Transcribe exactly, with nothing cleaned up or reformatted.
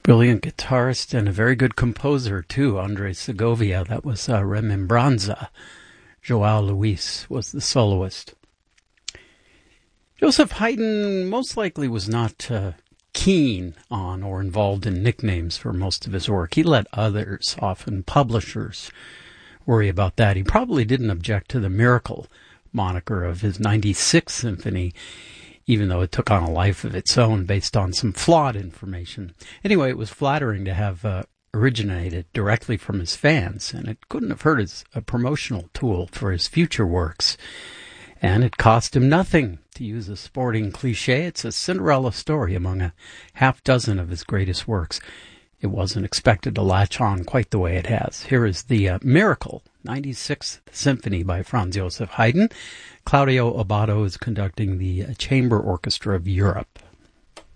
Brilliant guitarist and a very good composer, too, Andres Segovia. That was uh, Remembranza. Joao Luis was the soloist. Joseph Haydn most likely was not uh, keen on or involved in nicknames for most of his work. He let others, often publishers, worry about that. He probably didn't object to the Miracle moniker of his ninety-sixth Symphony, even though it took on a life of its own based on some flawed information. Anyway, it was flattering to have uh, originated directly from his fans, and it couldn't have hurt as a promotional tool for his future works. And it cost him nothing. To use a sporting cliche, it's a Cinderella story among a half dozen of his greatest works. It wasn't expected to latch on quite the way it has. Here is the uh, Miracle, ninety-sixth Symphony by Franz Joseph Haydn. Claudio Abbado is conducting the uh, Chamber Orchestra of Europe.